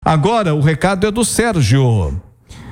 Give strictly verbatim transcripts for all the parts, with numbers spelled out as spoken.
Agora, o recado é do Sérgio.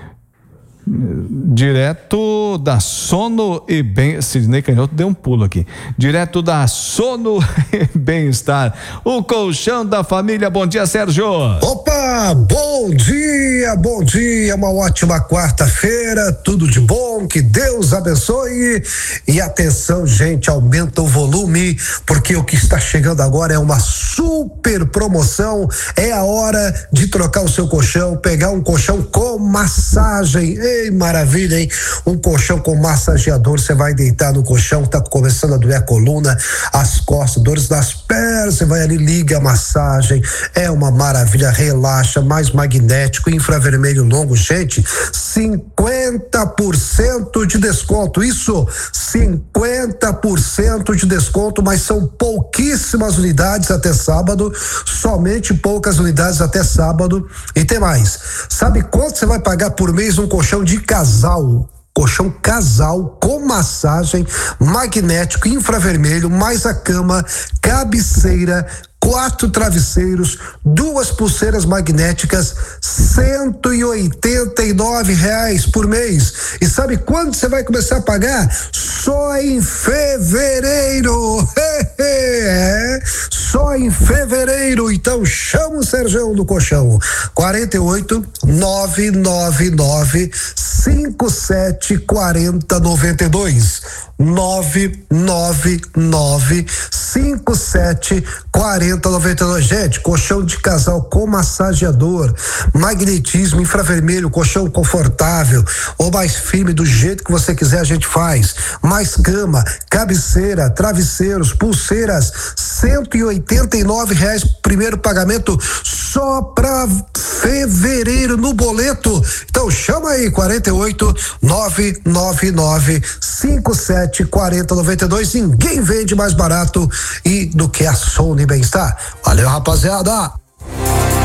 Direto da Sono e Bem... Sidney Canhoto deu um pulo aqui. Direto da Sono e Bem-Estar. O colchão da família. Bom dia, Sérgio. Opa, bom dia, bom dia. Uma ótima quarta-feira. Tudo de bom. Que Deus abençoe. E atenção, gente, aumenta o volume, porque o que está chegando agora é uma super promoção. É a hora de trocar o seu colchão, pegar um colchão com massagem. Ei, maravilha, hein? Um colchão com massageador, você vai deitar no colchão, tá começando a doer a coluna, as costas, dores das pernas, você vai ali, liga a massagem, é uma maravilha, relaxa, mais magnético, infravermelho longo, gente, cinquenta por cento de desconto, isso, cinquenta por cento de desconto, mas são pouquíssimas unidades até sábado, somente poucas unidades até sábado, e tem mais, sabe quanto você vai pagar por mês um colchão de casal? Colchão casal com massagem, magnético, infravermelho, mais a cama, cabeceira, quatro travesseiros, duas pulseiras magnéticas, cento e oitenta e nove reais por mês. E sabe quando você vai começar a pagar? Só em fevereiro. É, só em fevereiro. Então chama o Serjão do Colchão. quarenta e oito, nove nove nove, cinco sete quatro zero nove dois. nove nove nove, cinco sete quatro zero nove dois. Gente, colchão de casal com massageador, magnetismo, infravermelho, colchão confortável ou mais firme, do jeito que você quiser a gente faz. Mais cama, cabeceira, travesseiros, pulseiras, cento e oitenta e nove reais, primeiro pagamento só pra fevereiro no boleto. Então chama aí, quarenta e oito, nove nove nove, cinco sete quatro zero nove dois. Ninguém vende mais barato e do que a Sono e Bem-Estar. Valeu, rapaziada.